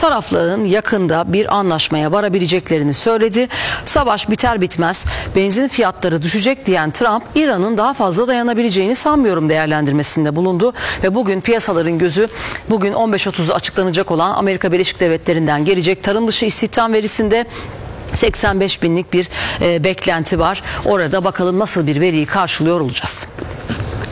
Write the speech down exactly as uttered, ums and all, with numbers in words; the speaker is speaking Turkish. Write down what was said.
tarafların yakında bir anlaşmaya varabileceklerini söyledi. Savaş biter bitmez benzin fiyatları düşecek diyen Trump, İran'ın daha fazla dayanabileceğini sanmıyorum değerlendirmesinde bulundu ve bugün piyasaların gözü bugün on beş otuzda açıklanacak olan Amerika Birleşik Devletleri'nden gelecek tarım dışı istihdam verisinde seksen beş binlik bir e, beklenti var. Orada bakalım nasıl bir veriyi karşılıyor olacağız.